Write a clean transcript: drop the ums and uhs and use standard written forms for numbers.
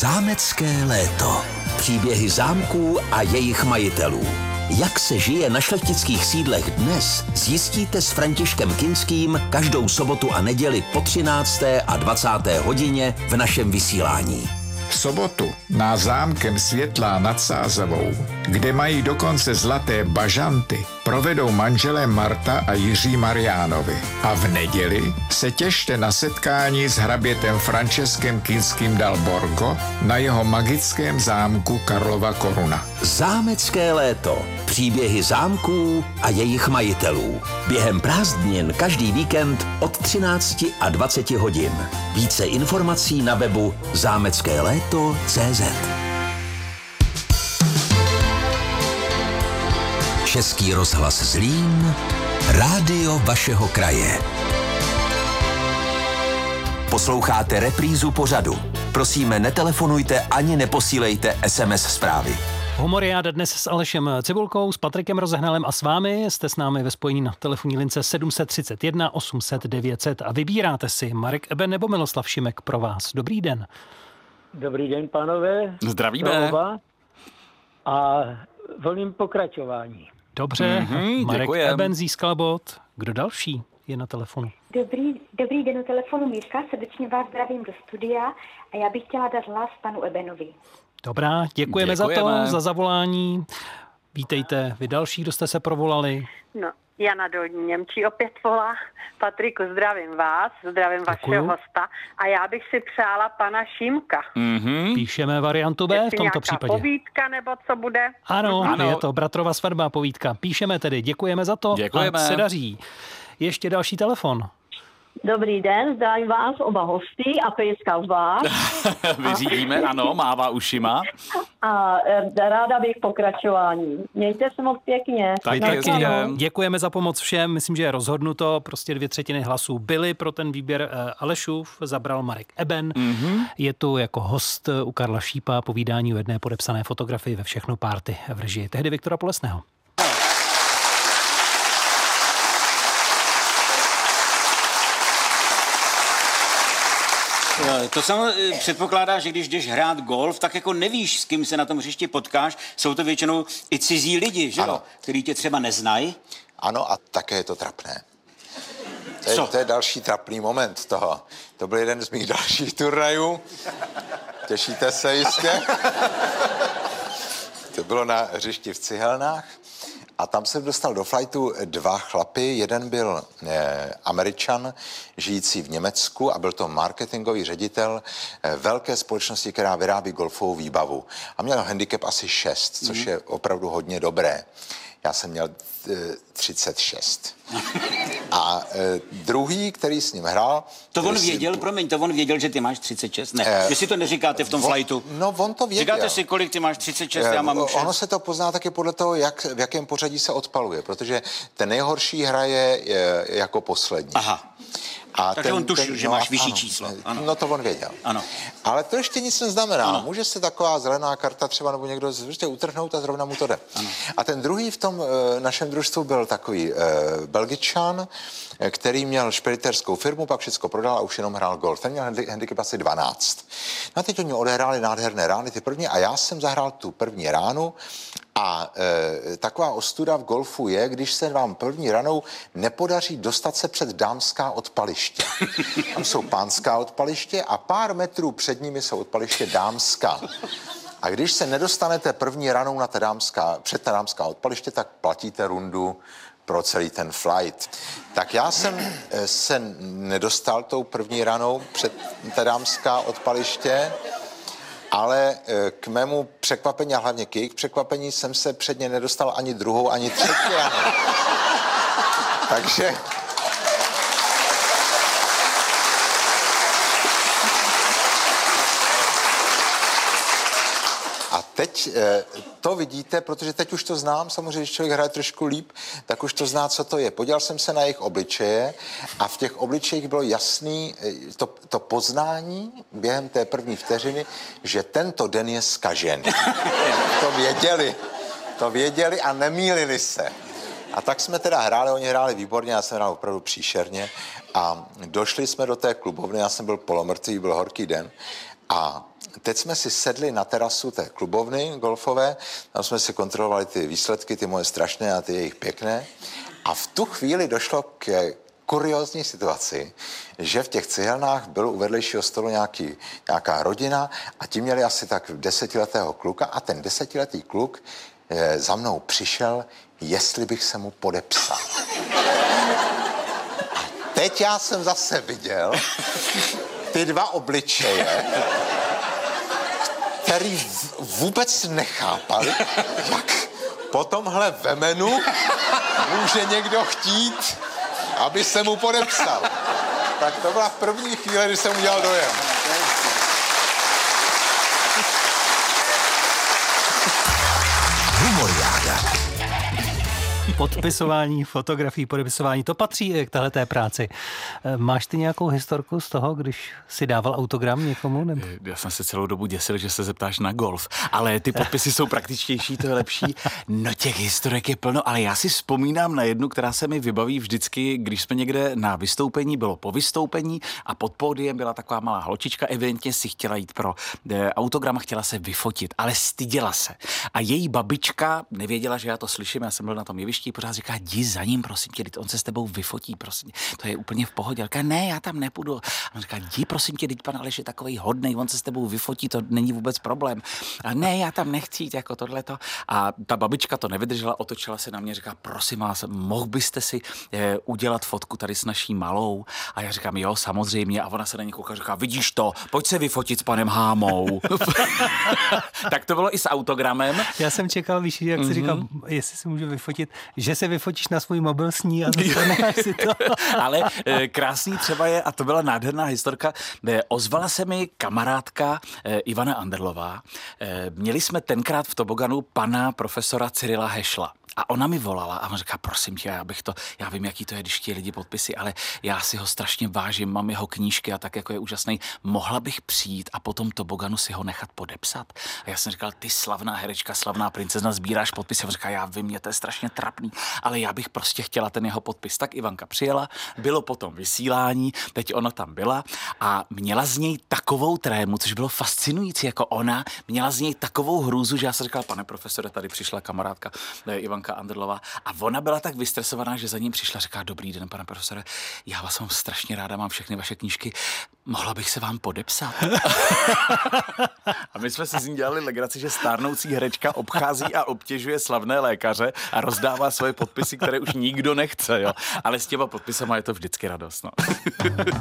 Zámecké léto. Příběhy zámků a jejich majitelů. Jak se žije na šlechtických sídlech dnes, zjistíte s Františkem Kinským každou sobotu a neděli po 13. a 20. hodině v našem vysílání. V sobotu na zámkem Světlá nad Sázavou, kde mají dokonce zlaté bažanty, provedou manželé Marta a Jiří Mariánovi. A v neděli se těšte na setkání s hrabětem Františkem Kinským dal Borgo na jeho magickém zámku Karlova Koruna. Zámecké léto. Příběhy zámků a jejich majitelů. Během prázdnin každý víkend od 13 a 20 hodin. Více informací na webu zámeckéléto.cz. Český rozhlas Zlín, rádio vašeho kraje. Posloucháte reprízu pořadu. Prosíme, netelefonujte ani neposílejte SMS zprávy. Humoriáda dnes s Alešem Cibulkou, s Patrikem Rozehnalem a s vámi. Jste s námi ve spojení na telefonní lince 731 800 900 a vybíráte si Marek Eben nebo Miloslav Šimek pro vás. Dobrý den. Dobrý den, pánové. Zdravíme. A volím pokračování. Dobře, Marek Eben získal bod. Kdo další je na telefonu? Dobrý den, u telefonu Míška, srdečně vás zdravím do studia a já bych chtěla dát hlas panu Ebenovi. Dobrá, děkujeme za to, za zavolání. Vítejte vy další, kdo jste se provolali. No, Jana do Němčí opět volá. Patriku, zdravím vás, zdravím vašeho hosta a já bych si přála pana Šímka. Píšeme variantu B v tomto případě. Povídka nebo co bude? Ano, je to bratrova svatba povídka. Píšeme tedy, děkujeme za to. Děkujeme. A se daří. Ještě další telefon. Dobrý den, zdravím vás oba hosty a pejska z vás. Vyřídíme, ano, mává ušima. A ráda bych pokračování. Mějte se moc pěkně. Děkujeme za pomoc všem, myslím, že je rozhodnuto, prostě 2/3 hlasů byly pro ten výběr. Alešův zabral Marek Eben. Je tu jako host u Karla Šípa povídání o jedné podepsané fotografii ve Všechno párty v režii tehdy Viktora Polesného. To samozřejmě předpokládá, že když jdeš hrát golf, tak jako nevíš, s kým se na tom hřišti potkáš. Jsou to většinou i cizí lidi, že jo? Který tě třeba neznají. Ano, a také je to trapné. To je další trapný moment toho. To byl jeden z mých dalších turnajů. Těšíte se jistě? To bylo na hřišti v Cihelnách. A tam jsem dostal do flightu dva chlapy. Jeden byl Američan, žijící v Německu a byl to marketingový ředitel velké společnosti, která vyrábí golfovou výbavu. A měl handicap asi 6, což je opravdu hodně dobré. Já jsem měl 36. A druhý, který s ním hrál... To on věděl, že ty máš 36? Ne, vy si to neříkáte v tom flightu. No, on to věděl. Říkáte si, kolik ty máš 36, já mám 6. Ono se to pozná taky podle toho, v jakém pořadí se odpaluje, protože ten nejhorší hraje jako poslední. Aha. Takže on tušil, že máš vyšší číslo. Ano. No to on věděl. Ano. Ale to ještě nic neznamená. Může se taková zelená karta třeba nebo někdo utrhnout a zrovna mu to jde. Ano. A ten druhý v tom našem družstvu byl takový Belgičan, který měl špediterskou firmu, pak všechno prodal a už jenom hrál golf. Ten měl handicap asi 12. No a teď oni odehráli nádherné rány, ty první, a já jsem zahrál tu první ránu. A taková ostuda v golfu je, když se vám první ranou nepodaří dostat se před dámská odpaliště. Tam jsou pánská odpaliště a pár metrů před nimi jsou odpaliště dámská. A když se nedostanete první ranou na před ta dámská odpaliště, tak platíte rundu pro celý ten flight. Tak já jsem se nedostal tou první ranou před ta dámská odpaliště, ale k mému překvapení a hlavně k jejich překvapení jsem se před ně nedostal ani druhou, ani třetí ranou. Takže... A teď to vidíte, protože teď už to znám, samozřejmě, když člověk hraje trošku líp, tak už to zná, co to je. Podíval jsem se na jejich obličeje a v těch obličejích bylo jasný to poznání během té první vteřiny, že tento den je zkažený. To věděli a nemýlili se. A tak jsme teda hráli, oni hráli výborně, já jsem hrál opravdu příšerně a došli jsme do té klubovny, já jsem byl polomrtvý, byl horký den A teď jsme si sedli na terasu té klubovny golfové, tam jsme si kontrolovali ty výsledky, ty moje strašné a ty jejich pěkné. A v tu chvíli došlo k kuriózní situaci, že v těch cihelnách byl u vedlejšího stolu nějaká rodina a ti měli asi tak 10letého kluka a ten 10letý kluk za mnou přišel, jestli bych se mu podepsal. A teď já jsem zase viděl ty dva obličeje, který vůbec nechápali, jak po tomhle vemenu může někdo chtít, aby se mu podepsal. Tak to byla první chvíle, kdy jsem udělal dojem. Humoriáda. Podpisování fotografií, podepisování, to patří k téhleté práci. Máš ty nějakou historku z toho, když si dával autogram někomu? Nebo? Já jsem se celou dobu děsil, že se zeptáš na golf, ale ty podpisy jsou praktičtější, to je lepší. No těch historek je plno, ale já si vzpomínám na jednu, která se mi vybaví vždycky, když jsme někde na vystoupení, bylo po vystoupení a pod pódiem byla taková malá holčička, evidentně si chtěla jít pro autogram a chtěla se vyfotit, ale styděla se. A její babička nevěděla, že já to slyším, já jsem byl na tom jevišti, pořád říká, jdi za ním, prosím tě, on se s tebou vyfotí, prosím. To je úplně v pohodě. Říká, ne, já tam nepůjdu. A on říká, jdi, prosím tě, teď pan Aleš je takovej hodnej, on se s tebou vyfotí, to není vůbec problém. A ne, já tam nechci jít, jako tohleto. A ta babička to nevydržela, otočila se na mě, říká, prosím vás, mohl byste si udělat fotku tady s naší malou? A já říkám, jo, samozřejmě. A ona se na ní kouká, říká, vidíš to, pojď se vyfotit s panem Hámou. Tak to bylo i s autogramem. Já jsem čekal, víš, jak si říkal, jestli si můžu vyfotit, že se vyfotíš na svůj mobil s ní a dostaneš si to. Ale krásný třeba je, a to byla nádherná historka, ozvala se mi kamarádka Ivana Anderlová. Měli jsme tenkrát v toboganu pana profesora Cyrila Hešla. A ona mi volala a on říká, prosím tě, já vím, jaký to je, když chtějí lidi podpisy, ale já si ho strašně vážím, mám jeho knížky a tak jako je úžasný. Mohla bych přijít a potom toboganu si ho nechat podepsat? A já jsem říkal, ty slavná herečka, slavná princezna, sbíráš podpisy. A on říká, já vím, mě to je strašně trapný, ale já bych prostě chtěla ten jeho podpis. Tak Ivanka přijela, bylo potom vysílání, teď ona tam byla a měla z něj takovou trému, což bylo fascinující, jako ona měla z něj takovou hrůzu, že já jsem říkal, pane profesore, tady přišla kamarádka Ivanka Anderlová a ona byla tak vystresovaná, že za ním přišla, říká, dobrý den, pane profesore, já vás mám strašně ráda, mám všechny vaše knížky, mohla bych se vám podepsat? A my jsme si z ní dělali legraci, že stárnoucí herečka obchází a obtěžuje slavné lékaře a rozdává svoje podpisy, které už nikdo nechce, jo. Ale s těma podpisama je to vždycky radost, no.